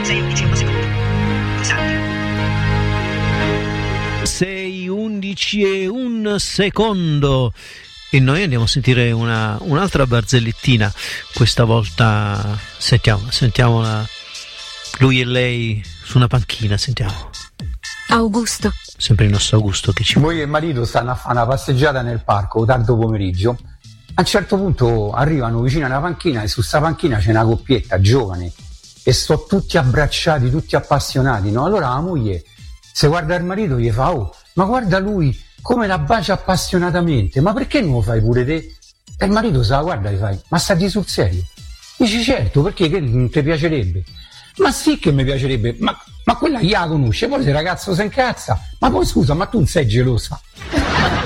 6:11 e noi andiamo a sentire un'altra barzellettina. Questa volta sentiamola, lui e lei su una panchina. Sentiamo Augusto, sempre il nostro Augusto che ci... Moglie e marito stanno a fare una passeggiata nel parco tardo pomeriggio. A un certo punto arrivano vicino a una panchina e su sta panchina c'è una coppietta giovane e sto tutti abbracciati, tutti appassionati, no? Allora la moglie, se guarda il marito, gli fa: oh, ma guarda lui come la bacia appassionatamente, ma perché non lo fai pure te? E il marito se la guarda e gli fai: ma stati sul serio? Dici: certo, perché che non ti piacerebbe? Ma sì che mi piacerebbe, ma quella chi la conosce? Poi se il ragazzo si incazza, ma poi scusa, ma tu non sei gelosa?